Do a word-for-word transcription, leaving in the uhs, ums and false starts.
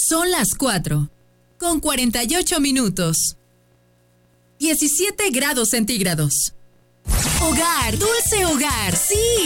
Son las cuatro, con cuarenta y ocho minutos. diecisiete grados centígrados. Hogar, dulce hogar, sí.